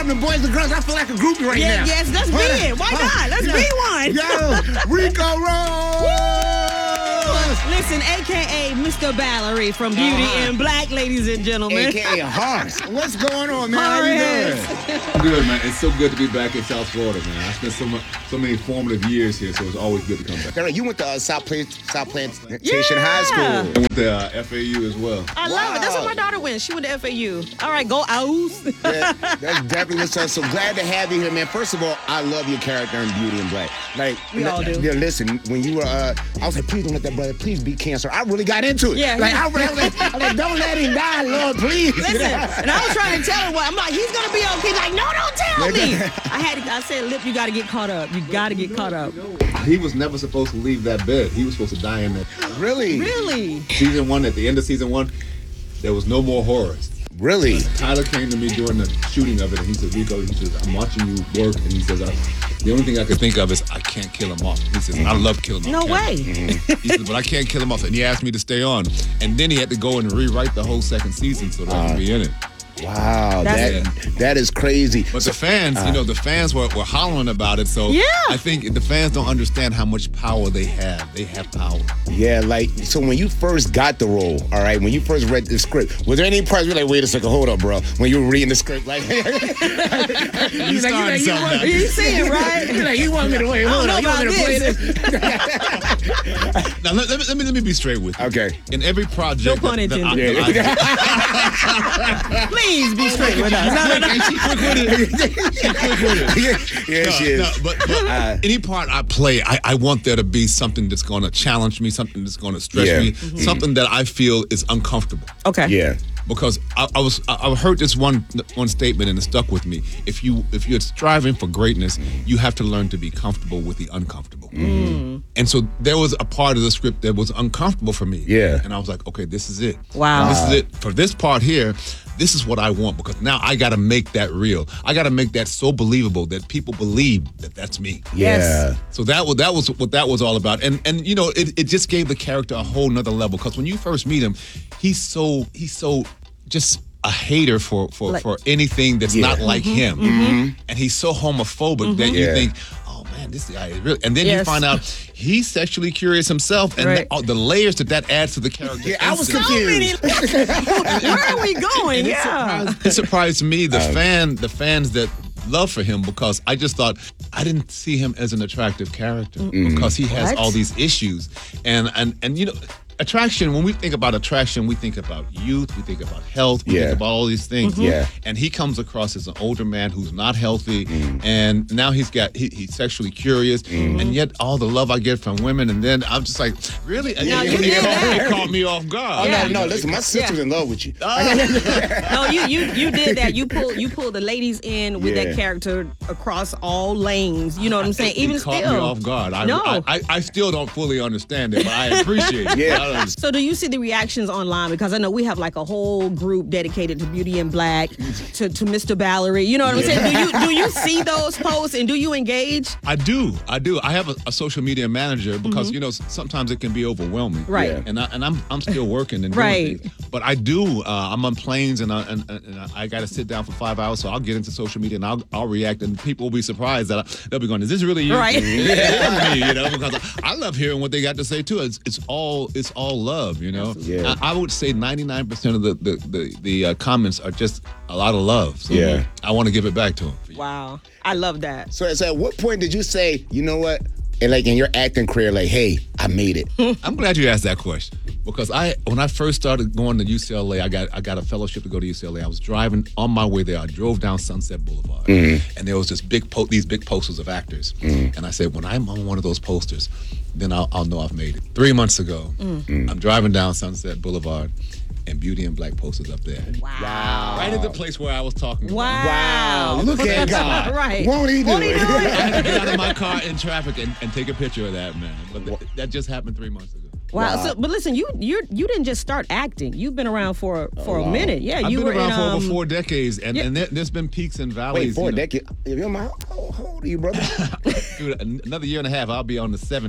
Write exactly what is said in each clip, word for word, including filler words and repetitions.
from the boys and girls. I feel like a groupie right yeah, now. Yes, let's be it. Why not? Let's yeah. be one. Yo, Rico Rose. Listen, A K A Mister Valerie from Beauty Uh-huh. in Black, ladies and gentlemen. A K A Horace. What's going on, man? How you doing? Good, man. It's so good to be back in South Florida, man. I spent so much, so many formative years here, so it's always good to come back. Sarah, you went to uh, South, Plant- South Plantation Yeah. High School. I went to uh, F A U as well. I love it. That's Wow. where my daughter went. She went to F A U. All right, go Owls. Yeah, that's definitely what's up. So glad to have you here, man. First of all, I love your character in Beauty in Black. Like, We all do. Yeah, listen, when you were, uh, I was like, please don't let that brother, please beat cancer. I really got into it. Yeah, like, he- I, really, I, was like, I was like, don't let him die, Lord, please. Listen, and I was trying to tell her what I'm like. He's gonna be okay. Like, no, don't tell me. I had, to, I said, Lip, you got to get caught up. You got to get caught up. He was never supposed to leave that bed. He was supposed to die in that. Really? Really? Season one, at the end of season one, there was no more horrors. Really? Tyler came to me during the shooting of it, and he said, Rico, he says, I'm watching you work, and he says, I, the only thing I could think of is I can't kill him off. He says, I love killing him No off. way. He said, but I can't kill him off. And he asked me to stay on. And then he had to go and rewrite the whole second season so that I could be in it. Wow, That's- that that is crazy. But the fans, you know, the fans were, were hollering about it. So Yeah. I think the fans don't understand how much power they have. They have power. Yeah, like, so when you first got the role, all right, when you first read the script, was there any parts where you're like, wait a second, hold up, bro, when you were reading the script, like, You he's like, started you something want, now. You see it, right? He's like, you want me to wait, I hold don't on, you know want me to about play this. this? Now let, let, me, let me let me be straight with you. Okay. In every project, No pun that- that I- intended. that I- Please be straight with us. No, no, no. And she quick with it. She quick with it. Yeah, No, she is. no, but, but Uh, any part I play, I, I want there to be something that's going to challenge me, something that's going to stretch Yeah. me, Mhm. something that I feel is uncomfortable. Okay. Yeah. Because I, I was, I, I heard this one one statement and it stuck with me. If you if you're striving for greatness, you have to learn to be comfortable with the uncomfortable. Mm. And so there was a part of the script that was uncomfortable for me. Yeah. And I was like, okay, this is it. Wow. This is it. For this part here, this is what I want because now I got to make that real. I got to make that so believable that people believe that that's me. Yeah. So that was that was what that was all about, and and you know it, it just gave the character a whole nother level. Because when you first meet him, he's so he's so just a hater for for, Like- for anything that's Yeah. not like him, and he's so homophobic that you Yeah. think, oh man, this guy is really. And then you Yes. find out he's sexually curious himself, and Right. the, oh, the layers that that adds to the character. Yeah, I was instantly. confused. Where are we going? And it Yeah. surprised, it surprised me the fan the fans that love for him because I just thought I didn't see him as an attractive character because he has What? all these issues and and and you know attraction, when we think about attraction, we think about youth, we think about health, we Yeah. think about all these things. Yeah. And he comes across as an older man who's not healthy, and now he's got he, he's sexually curious, and yet all the love I get from women, and then I'm just like, really? And No, it, you it did caught, that. it caught me off guard. Oh, Yeah. no, no, listen, my sister's Yeah. in love with you. No, you you you did that. You pulled you pulled the ladies in with Yeah. that character across all lanes. You know what I'm saying? It Even caught still. me off guard. I, No. I, I, I still don't fully understand it, but I appreciate it. Yeah. I understand. So do you see the reactions online? Because I know we have like a whole group dedicated to Beauty in Black, to, to Mister Valerie. You know what I'm saying? Do you do you see those posts and do you engage? I do, I do. I have a, a social media manager because you know s- sometimes it can be overwhelming, Right. Yeah. And I, and I'm I'm still working and doing Right. things. But I do. Uh, I'm on planes and I, and, and I got to sit down for five hours, so I'll get into social media and I'll I'll react, and people will be surprised that I, they'll be going, "Is this really you?" Right. Yeah, me, you know, because I, I love hearing what they got to say too. It's it's all it's all love, you know. Yeah. I, I would say ninety-nine percent of the the the, the uh, comments are just a lot of love. So Yeah. I want to give it back to them. Wow. I love that. So, so at what point did you say, you know what, and like in your acting career, like, hey, I made it? I'm glad you asked that question because I, when I first started going to U C L A, I got I got a fellowship to go to U C L A. I was driving on my way there. I drove down Sunset Boulevard, and there was this big po- these big posters of actors, and I said, when I'm on one of those posters, then I'll, I'll know I've made it. Three months ago, I'm driving down Sunset Boulevard, and Beauty in Black posters up there, Wow. right at the place where I was talking. Wow. Wow, look at God. Right. Won't he do Won't he it? do I it? had to get out of my car in traffic and, and take a picture of that, man. But th- that just happened three months ago. Wow. So, but listen, you you you didn't just start acting. You've been around for for a minute. Yeah, I've you been were around in, for um, over four decades, and, yeah. and there, there's been peaks and valleys. Wait, four you know. decades? If you're my, how, how old are you, brother? Dude, an- another year and a half, I'll be on the seventy.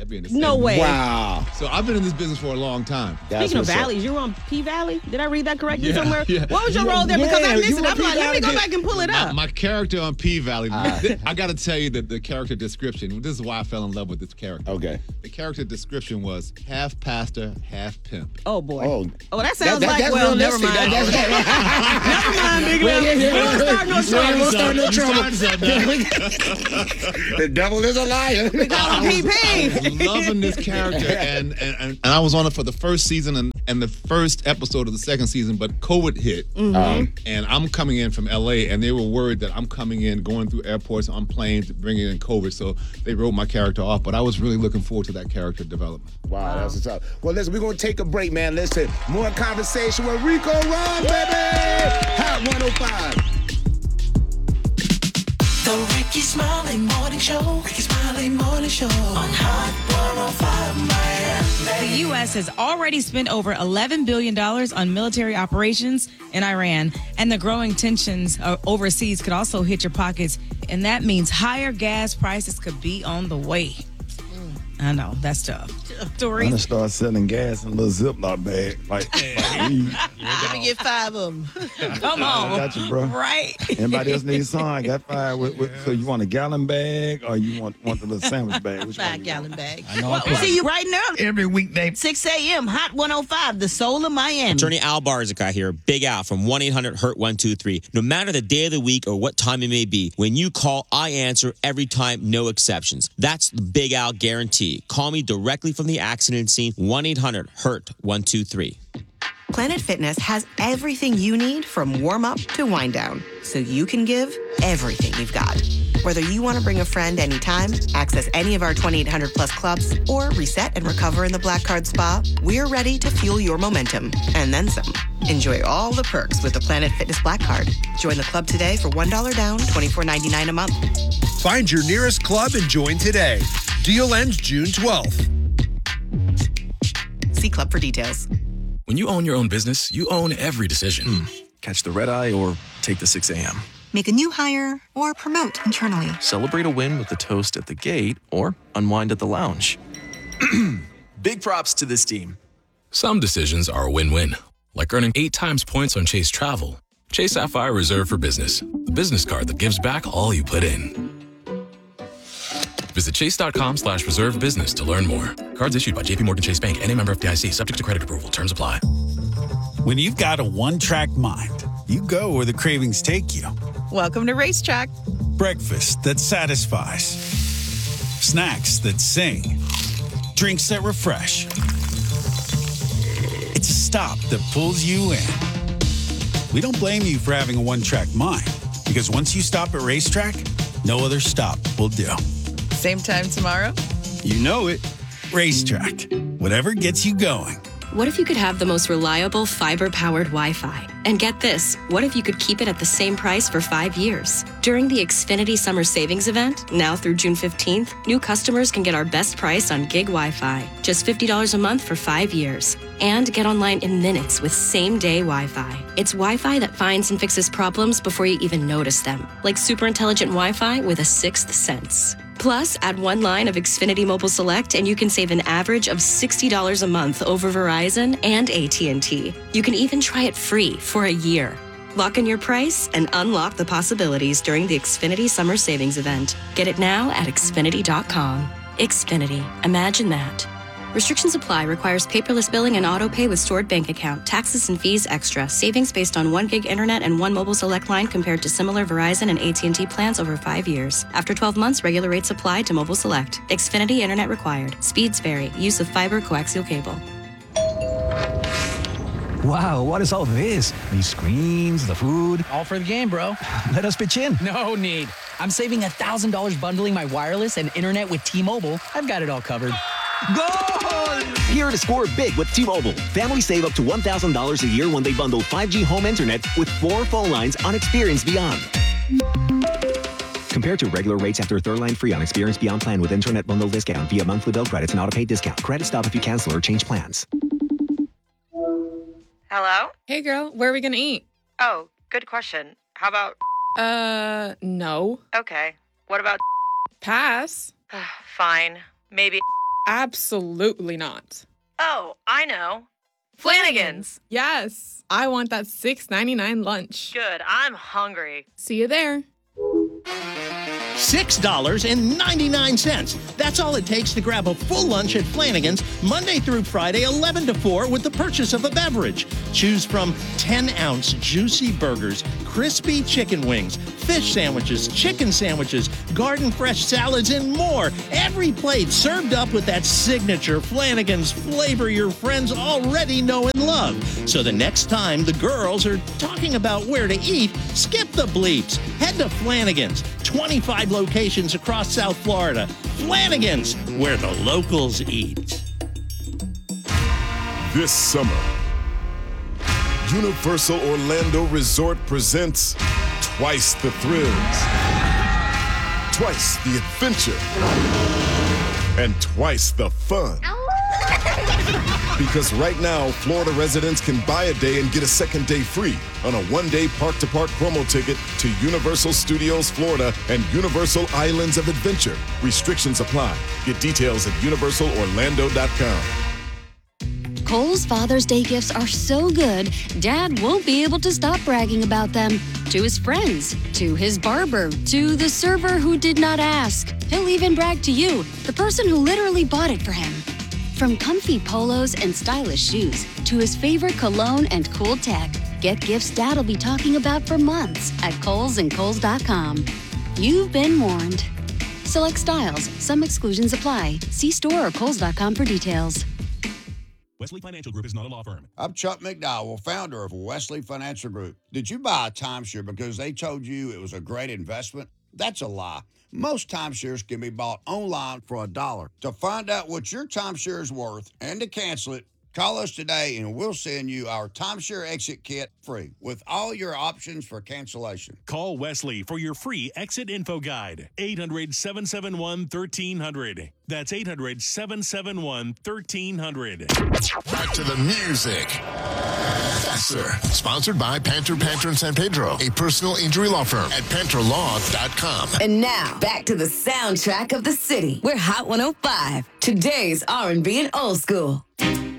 That'd be in the No seventies. way. Wow. So I've been in this business for a long time. That's Speaking of what's up. valleys, you were on P Valley. Did I read that correctly Yeah, somewhere? yeah. What was your You- role there? Because I yeah, missed you it. were I'm like, let me go P-Valley. back and pull it My, up. my character on P Valley, th- I got to tell you that the character description, this is why I fell in love with this character. Okay. The character description was half pastor, half pimp. Oh boy. Oh. Oh, that sounds That- that- like that's well. Never realistic. mind. That- that's- Never mind, Big Wait, Lil. yeah, yeah, We don't start no yeah, trouble. we'll start no You trouble. started something. The devil is a liar. Call him P P. Loving this character, and, and and and I was on it for the first season and, and the first episode of the second season, but COVID hit, um, and I'm coming in from L A, and they were worried that I'm coming in, going through airports on planes, bringing in COVID, so they wrote my character off. But I was really looking forward to that character development. Wow, that's what's up. Well, listen, we're going to take a break, man. Listen, more conversation with Rico Ron, baby. Hot one oh five. The Ricky Smiley Morning Show. Ricky Smiley Morning Show on Hot one oh five Miami. The U S has already spent over eleven billion dollars on military operations in Iran, and the growing tensions uh, overseas could also hit your pockets, and that means higher gas prices could be on the way. I know, that's tough. I'm Dory, gonna start selling gas in a little Ziploc bag. Like, like weed. Let me get five of them. come I on. got you, bro. Right? Anybody else need some? I got five. With, with, so you want a gallon bag or you want want the little sandwich bag? Which one Five you gallon bag. We see you right now. Every weekday. six a.m. Hot one oh five, the soul of Miami. Attorney Al Barzica here, Big Al from one eight hundred hurt one two three. No matter the day of the week or what time it may be, when you call, I answer every time, no exceptions. That's the Big Al guarantee. Call me directly from the accident scene, one eight hundred hurt one two three. Planet Fitness has everything you need from warm up to wind down, so you can give everything you've got. Whether you want to bring a friend anytime, access any of our twenty-eight hundred plus clubs, or reset and recover in the Black Card Spa, we're ready to fuel your momentum and then some. Enjoy all the perks with the Planet Fitness Black Card. Join the club today for one dollar down, twenty-four ninety-nine a month. Find your nearest club and join today. Deal ends June twelfth. See club for details. When you own your own business, you own every decision. Catch the red eye or take the six a.m. Make a new hire or promote internally. Celebrate a win with a toast at the gate or unwind at the lounge. Big props to this team. Some decisions are a win-win, like earning eight times points on Chase Travel. Chase Sapphire Reserve for Business, the business card that gives back all you put in. Visit chase.com slash reserve business to learn more. Cards issued by J P Morgan Chase Bank and a member F D I C, subject to credit approval. Terms apply. When you've got a one-track mind, you go where the cravings take you. Welcome to Racetrack. Breakfast that satisfies. Snacks that sing. Drinks that refresh. It's a stop that pulls you in. We don't blame you for having a one-track mind, because once you stop at Racetrack, no other stop will do. Same time tomorrow? You know it. Racetrack. Whatever gets you going. What if you could have the most reliable fiber-powered Wi-Fi? And get this, what if you could keep it at the same price for five years? During the Xfinity Summer Savings Event, now through June fifteenth, new customers can get our best price on gig Wi-Fi, just fifty dollars a month for five years. And get online in minutes with same-day Wi-Fi. It's Wi-Fi that finds and fixes problems before you even notice them, like super intelligent Wi-Fi with a sixth sense. Plus, add one line of Xfinity Mobile Select and you can save an average of sixty dollars a month over Verizon and A T and T. You can even try it free for a year. Lock in your price and unlock the possibilities during the Xfinity Summer Savings Event. Get it now at Xfinity dot com. Xfinity. Imagine that. Restrictions apply. Requires paperless billing and auto pay with stored bank account. Taxes and fees extra. Savings based on one gig internet and one mobile select line compared to similar Verizon and A T and T plans over five years. After twelve months, regular rates apply to mobile select. Xfinity internet required. Speeds vary. Use of fiber coaxial cable. Wow, what is all this? These screens, the food. All for the game, bro. Let us pitch in. No need. I'm saving one thousand dollars bundling my wireless and internet with T-Mobile. I've got it all covered. Goal! Here to score big with T-Mobile. Families save up to one thousand dollars a year when they bundle five G home internet with four phone lines on Experience Beyond. Compared to regular rates after a third line free on Experience Beyond plan with internet bundle discount via monthly bill credits and auto-pay discount. Credit stop if you cancel or change plans. Hello? Hey, girl. Where are we going to eat? Oh, good question. How about... Uh, no. Okay. What about... Pass. Fine. Maybe... Absolutely not. Oh, I know. Flanagan's. Yes. I want that six ninety-nine lunch. Good. I'm hungry. See you there. six dollars and ninety-nine cents. That's all it takes to grab a full lunch at Flanagan's Monday through Friday, eleven to four, with the purchase of a beverage. Choose from ten-ounce juicy burgers, crispy chicken wings, fish sandwiches, chicken sandwiches, garden fresh salads, and more. Every plate served up with that signature Flanagan's flavor your friends already know and love. So the next time the girls are talking about where to eat, skip the bleeps. Head to Flanagan's. twenty-five locations across South Florida. Flanagan's, where the locals eat. This summer, Universal Orlando Resort presents twice the thrills, twice the adventure, and twice the fun. Because right now, Florida residents can buy a day and get a second day free on a one-day park-to-park promo ticket to Universal Studios Florida and Universal Islands of Adventure. Restrictions apply. Get details at universal orlando dot com. Kohl's Father's Day gifts are so good, Dad won't be able to stop bragging about them. To his friends, to his barber, to the server who did not ask. He'll even brag to you, the person who literally bought it for him. From comfy polos and stylish shoes to his favorite cologne and cool tech, get gifts Dad'll be talking about for months at Kohl's and Kohl's dot com. You've been warned. Select styles. Some exclusions apply. See store or Kohl's dot com for details. Wesley Financial Group is not a law firm. I'm Chuck McDowell, founder of Wesley Financial Group. Did you buy a timeshare because they told you it was a great investment? That's a lie. Most timeshares can be bought online for a dollar. To find out what your timeshare is worth and to cancel it, call us today and we'll send you our timeshare exit kit free with all your options for cancellation. Call Wesley for your free exit info guide. eight hundred, seven seven one, one three zero zero. That's eight hundred, seven seven one, one three zero zero. Back to the music. Faster. Sponsored by Panther Panther in San Pedro, a personal injury law firm at panther law dot com. And now, back to the soundtrack of the city. We're Hot one oh five, today's R and B and old school.